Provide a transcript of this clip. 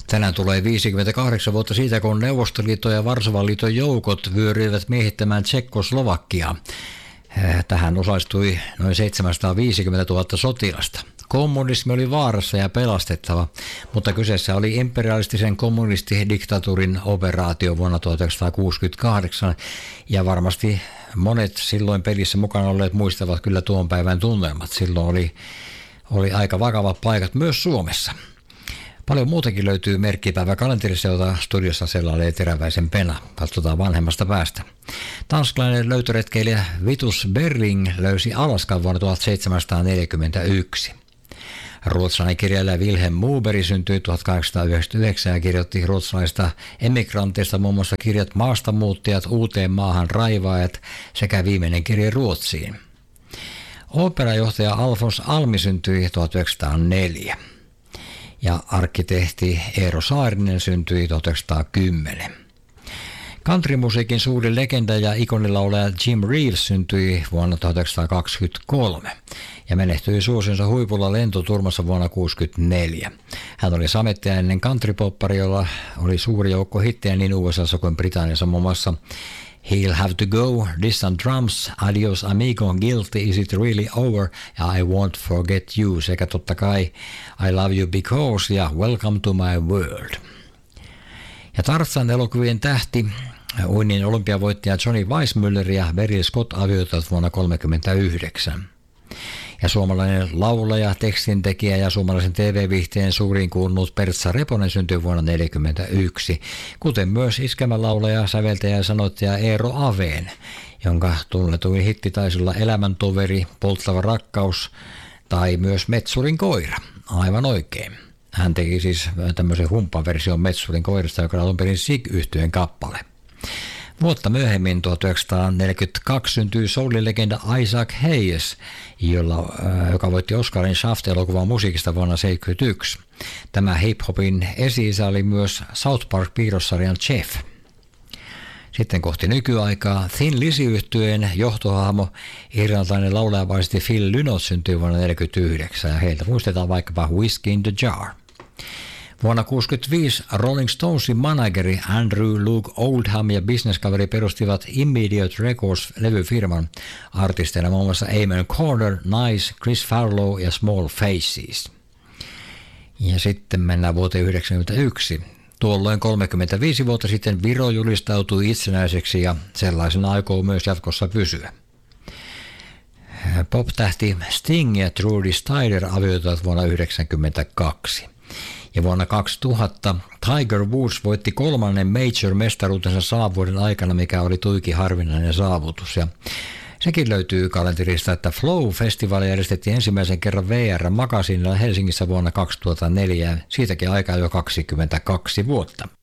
Tänään tulee 58 vuotta siitä, kun Neuvostoliiton ja Varsovan liiton joukot vyöryivät miehittämään Tsekkoslovakiaa. Tähän osallistui noin 750 000 sotilasta. Kommunismi oli vaarassa ja pelastettava, mutta kyseessä oli imperialistisen kommunistidiktatuurin operaatio vuonna 1968, ja varmasti monet silloin pelissä mukana olleet muistavat kyllä tuon päivän tunnelmat. Silloin oli aika vakavat paikat myös Suomessa. Paljon muutakin löytyy merkkipäiväkalenterissa, jota studiossa sellailee teräväisen pena. Katsotaan vanhemmasta päästä. Tanskalainen löytöretkeilijä Vitus Bering löysi Alaskan vuonna 1741. Ruotsalainen kirjailija Vilhelm Moberg syntyi 1899 ja kirjoitti ruotsalaisista emigranteista muun muassa kirjat Maastamuuttajat, Uuteen maahan raivaajat sekä viimeinen kirje Ruotsiin. Ooperajohtaja Alfons Almi syntyi 1904 ja arkkitehti Eero Saarinen syntyi 1910. Countrymusiikin suuri legenda ja ikonilaulaja Jim Reeves syntyi vuonna 1923 ja menehtyi suosionsa huipulla lentoturmassa vuonna 1964. Hän oli samettaja ennen countrypoppari, jolla oli suuri joukko hittejä niin USAssa kuin Britanniassa, muun muassa He'll Have to Go, Distant Drums, Adios Amigo, Guilty, Is It Really Over ja I Won't Forget You sekä totta kai I Love You Because ja Welcome to My World. Ja Tarzan elokuvien tähti, uinnin olympiavoittaja Johnny Weissmuller ja Beryl Scott avioituivat vuonna 1939. Ja suomalainen laulaja, tekstintekijä ja suomalaisen TV-viihteen suuriin kuulunut Pertsa Reponen syntyi vuonna 1941, kuten myös iskelmälaulaja, säveltäjä ja sanoittaja Eero Aveen, jonka tunnetuin hitti taisi olla Elämäntoveri, Polttava rakkaus tai myös Metsurin koira. Aivan oikein. Hän teki siis tämmöisen humppaversion Metsurin koirasta, joka on alun perin Sig-yhtyeen kappale. Vuotta myöhemmin 1942 syntyi soulilegenda Isaac Hayes, joka voitti Oscarin Shaft-elokuvan musiikista vuonna 1971. Tämä hip-hopin esi-isä oli myös South Park-piirrossarjan Jeff. Sitten kohti nykyaikaa Thin Lizzy-yhtyeen johtohahmo, irlantilainen laulaja-basisti Phil Lynott syntyi vuonna 1949 ja heiltä muistetaan vaikkapa Whiskey in the Jar. Vuonna 1965 Rolling Stonesin manageri Andrew Luke Oldham ja bisneskaveri perustivat Immediate Records-levyfirman artisteina muun muassa Amon Corner, Nice, Chris Farlow ja Small Faces. Ja sitten mennään vuoteen 1991. Tuolloin 35 vuotta sitten Viro julistautui itsenäiseksi ja sellaisena aikoo myös jatkossa pysyä. Pop-tähti Sting ja Trudy Styler avioituivat vuonna 1992. Ja vuonna 2000 Tiger Woods voitti 3. major-mestaruutensa 100 vuoden aikana, mikä oli tuiki harvinainen saavutus. Ja sekin löytyy kalenterista, että Flow-festivaali järjestettiin ensimmäisen kerran VR-magasinilla Helsingissä vuonna 2004, siitäkin aikaa jo 22 vuotta.